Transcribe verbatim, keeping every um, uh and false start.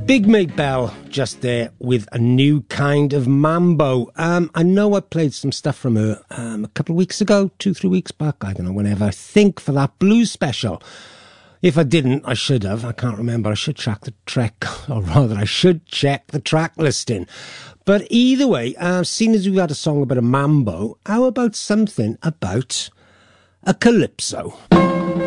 Big Mate Bell just there with a new kind of mambo. Um, I know I played some stuff from her um, a couple of weeks ago, two, three weeks back, I don't know, whenever. I think for that blues special. If I didn't, I should have. I can't remember. I should track the track, or rather, I should check the track listing. But either way, uh, seeing as we've had a song about a mambo, how about something about a calypso?